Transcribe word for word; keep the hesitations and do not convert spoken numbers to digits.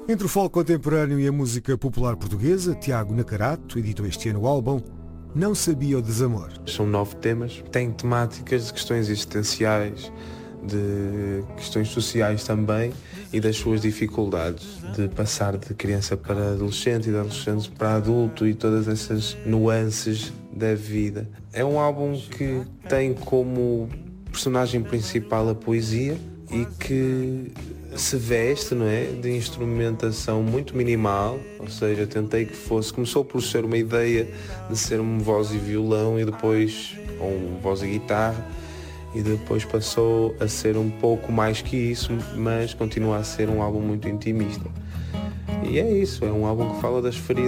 Entre o folk contemporâneo e a música popular portuguesa, Tiago Nacarato editou este ano o álbum Não Sabia o Desamor. São nove temas, têm temáticas de questões existenciais, de questões sociais também e das suas dificuldades de passar de criança para adolescente e de adolescente para adulto e todas essas nuances da vida. É um álbum que tem como personagem principal a poesia e que se veste, não é, de instrumentação muito minimal, ou seja, tentei que fosse, começou por ser uma ideia de ser um voz e violão e depois ou um voz e guitarra e depois passou a ser um pouco mais que isso, mas continua a ser um álbum muito intimista. E é isso, é um álbum que fala das feridas